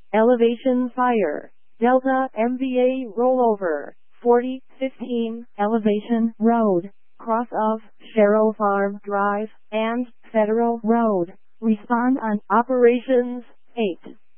Elevation Fire, Delta MVA Rollover, 4015, Elevation Road, cross of Sharrow Farm Drive, and Federal Road. Respond on Operations 8.